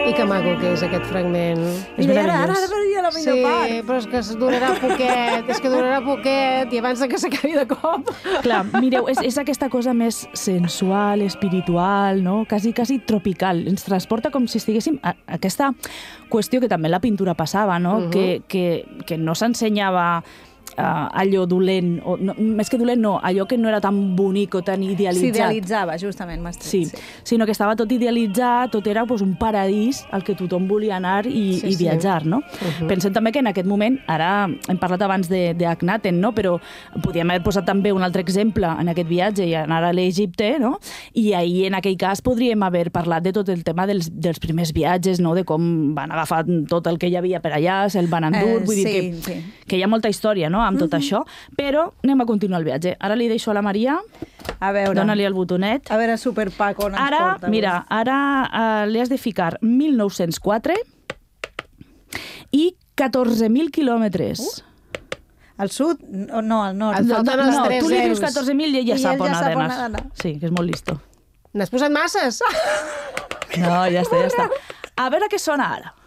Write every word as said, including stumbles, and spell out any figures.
I que maco que és aquest fragment. És Mira, ara, meravellós. ara, ara venia la millor Sí, part. però és que durarà poquet, és que durarà poquet, i abans de que s'acabi de cop. Clar, mireu, és, és aquesta cosa més sensual, espiritual, no? Quasi, quasi tropical. Ens transporta com si estiguéssim a, a aquesta qüestió que també en la pintura passava, no? Mhm. que, que, que no s'ensenyava uh, allò dolent, o, no, més que dolent no, allò que no era tan bonic o tan idealitzat. S'idealitzava, justament, m'has dit. Sí, sinó que estava tot idealitzat, tot era pues, un paradís al que tothom volia anar i, Sí, i sí. viatjar, no? Mhm. Pensem també que en aquest moment, ara hem parlat abans de, de Akhenaten, no? Però podríem haver posat també un altre exemple en aquest viatge i anar a l'Egipte, no? I ahir, en aquell cas, podríem haver parlat de tot el tema dels, dels primers viatges, no? De com van agafar tot el que hi havia per allà, se'l van endur, Eh, vull dir sí, que, sí. que hi ha molta història, no?, amb tot això, però anem a continuar el viatge. Ara li deixo a la Maria, A veure, dóna-li el botonet. a veure Super Paco on ens Ara, porta. avui. mira, ara uh, li has de ficar mil nou-cents quatre i catorze mil quilòmetres. Al sud? No, no, al nord. Al No, falten no, els no, tres tu li dius zeros. catorze mil i ell ja I sap ell on ja ha sap on d'anar. ha d'anar. Sí, que és molt listo. N'has posat masses? No, ja està, ja està. A veure què sona ara.